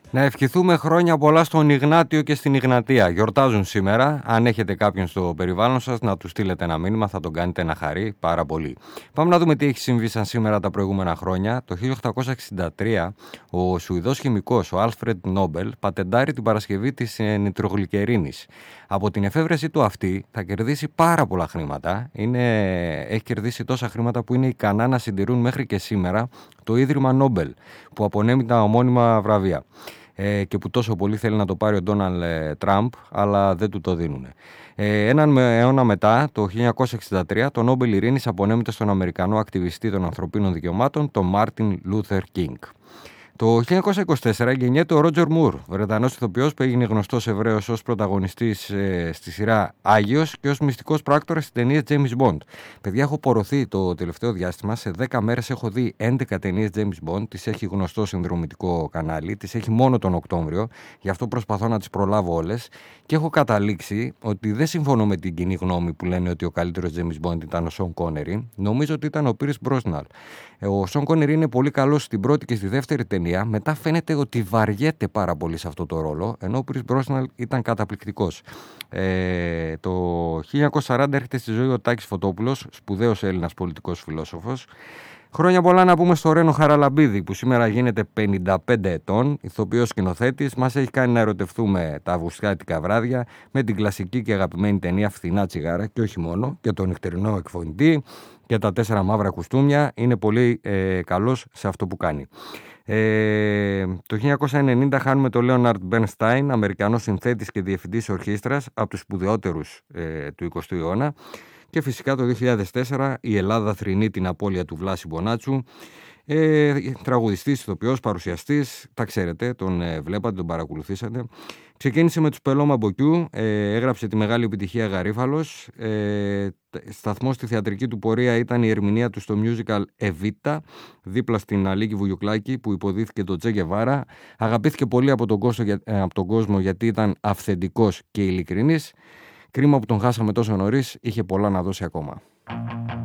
Να ευχηθούμε χρόνια πολλά στον Ιγνάτιο και στην Ιγνατία. Γιορτάζουν σήμερα. Αν έχετε κάποιον στο περιβάλλον σας, να του στείλετε ένα μήνυμα, θα τον κάνετε να χαρεί πάρα πολύ. Πάμε να δούμε τι έχει συμβεί σαν σήμερα τα προηγούμενα χρόνια. Το 1863, ο Σουηδός χημικός, ο Άλφρεντ Νόμπελ, πατεντάρει την παρασκευή της νητρογλυκερίνης. Από την εφεύρεσή του αυτή θα κερδίσει πάρα πολλά χρήματα. Έχει κερδίσει τόσα χρήματα που είναι ικανά να συντηρούν μέχρι και σήμερα το Ίδρυμα Νόμπελ, που απονέμει τα ομώνυμα βραβεία. Και που τόσο πολύ θέλει να το πάρει ο Ντόναλντ Τραμπ, αλλά δεν του το δίνουν. Έναν αιώνα μετά, το 1963, το Νόμπελ Ειρήνης απονέμεται στον Αμερικανό ακτιβιστή των ανθρωπίνων δικαιωμάτων, τον Μάρτιν Λούθερ Κίνγκ. Το 1924 γεννιέται ο Ρότζερ Μουρ, Βρετανός ηθοποιός που έγινε γνωστός Εβραίος ως πρωταγωνιστής στη σειρά Άγιος και ως μυστικός πράκτορας στην ταινία James Bond. Παιδιά, έχω πορωθεί το τελευταίο διάστημα. Σε 10 μέρες έχω δει 11 ταινίες James Bond. Τις έχει γνωστό συνδρομητικό κανάλι. Τις έχει μόνο τον Οκτώβριο. Γι' αυτό προσπαθώ να τις προλάβω όλες. Και έχω καταλήξει ότι δεν συμφωνώ με την κοινή γνώμη που λένε ότι ο καλύτερος James Bond ήταν ο Σον Κόνερι. Νομίζω ότι ήταν ο Πίρς Μπρόσναν. Ο Σον Κόνερι είναι πολύ καλός στην πρώτη και στη δεύτερη ταινία. Μετά φαίνεται ότι βαριέται πάρα πολύ σε αυτό το ρόλο, ενώ ο Πίρς Μπρόσναν ήταν καταπληκτικός. Το 1940 έρχεται στη ζωή ο Τάκης Φωτόπουλος, σπουδαίος Έλληνας πολιτικός φιλόσοφος. Χρόνια πολλά να πούμε στο Ρένο Χαραλαμπίδη, που σήμερα γίνεται 55 ετών, ηθοποιός σκηνοθέτης. Μας έχει κάνει να ερωτευτούμε τα αυγουστιάτικα βράδια με την κλασική και αγαπημένη ταινία Φθηνά τσιγάρα, και όχι μόνο, και τον νυχτερινό εκφωνητή και τα 4 μαύρα κουστούμια. Είναι πολύ καλός σε αυτό που κάνει. Το 1990 χάνουμε τον Λέοναρντ Μπέρνσταϊν, Αμερικανός συνθέτης και διευθυντής ορχήστρας, από τους σπουδαιότερους του 20ου αιώνα. Και φυσικά το 2004 η Ελλάδα θρηνεί την απώλεια του Βλάση Μπονάτσου, τραγουδιστής, ηθοποιός, παρουσιαστής, τα ξέρετε, τον βλέπατε, τον παρακολουθήσατε. Ξεκίνησε με τους Πελώμα Μποκιού, έγραψε τη μεγάλη επιτυχία Γαρίφαλος. Σταθμός στη θεατρική του πορεία ήταν η ερμηνεία του στο musical Εβίτα, δίπλα στην Αλίκη Βουγιουκλάκη, που υποδίθηκε τον Τσε Γκεβάρα. Αγαπήθηκε πολύ από τον κόσμο γιατί ήταν αυθεντικός και ειλικρινής. Κρίμα που τον χάσαμε τόσο νωρίς, είχε πολλά να δώσει ακόμα.